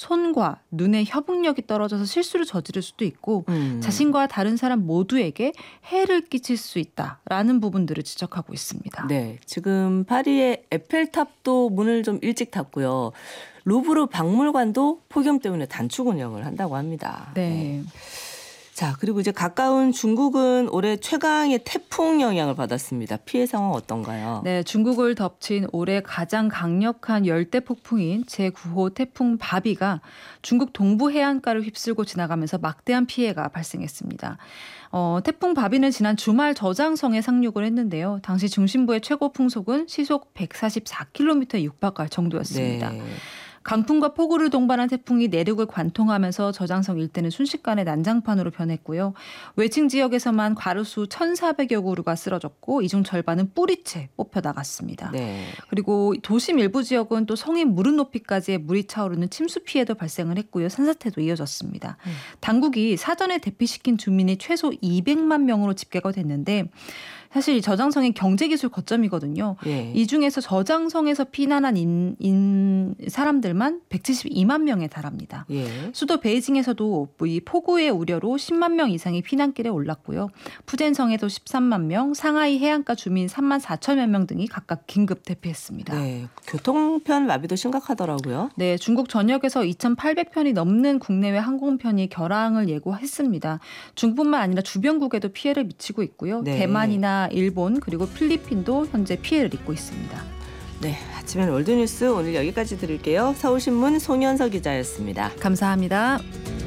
손과 눈의 협응력이 떨어져서 실수를 저지를 수도 있고 자신과 다른 사람 모두에게 해를 끼칠 수 있다라는 부분들을 지적하고 있습니다. 네, 지금 파리의 에펠탑도 문을 좀 일찍 닫고요. 루브르 박물관도 폭염 때문에 단축 운영을 한다고 합니다. 네. 자, 그리고 이제 가까운 중국은 올해 최강의 태풍 영향을 받았습니다. 피해 상황 어떤가요? 네, 중국을 덮친 올해 가장 강력한 열대 폭풍인 제9호 태풍 바비가 중국 동부 해안가를 휩쓸고 지나가면서 막대한 피해가 발생했습니다. 태풍 바비는 지난 주말 저장성에 상륙을 했는데요. 당시 중심부의 최고 풍속은 시속 144km에 육박할 정도였습니다. 네. 강풍과 폭우를 동반한 태풍이 내륙을 관통하면서 저장성 일대는 순식간에 난장판으로 변했고요. 외층 지역에서만 가로수 1,400여 그루가 쓰러졌고 이 중 절반은 뿌리채 뽑혀 나갔습니다. 네. 그리고 도심 일부 지역은 또 성인 무릎 높이까지의 물이 차오르는 침수 피해도 발생을 했고요. 산사태도 이어졌습니다. 당국이 사전에 대피시킨 주민이 최소 200만 명으로 집계가 됐는데 사실 저장성이 경제기술 거점이거든요. 예. 이 중에서 저장성에서 피난한 사람들만 172만 명에 달합니다. 예. 수도 베이징에서도 이 폭우의 우려로 10만 명 이상이 피난길에 올랐고요. 푸젠성에도 13만 명, 상하이 해안가 주민 3만 4천여 명 등이 각각 긴급 대피했습니다. 네, 교통편 마비도 심각하더라고요. 네, 중국 전역에서 2,800편이 넘는 국내외 항공편이 결항을 예고했습니다. 중국뿐만 아니라 주변국에도 피해를 미치고 있고요. 네. 대만이나 일본 그리고 필리핀도 현재 피해를 입고 있습니다. 네, 아침엔 월드뉴스 오늘 여기까지 드릴게요. 서울신문 송현서 기자였습니다. 감사합니다.